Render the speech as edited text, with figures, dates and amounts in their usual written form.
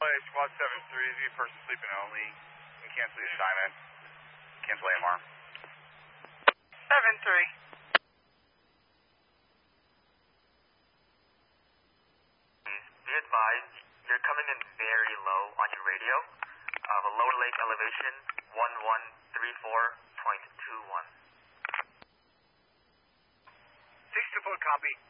Squad 7-3, is the person sleeping only. And cancel the assignment. Cancel AMR. 7-3. Be advised, you're coming in very low on your radio. The lower lake elevation, 1134.21. 624, copy.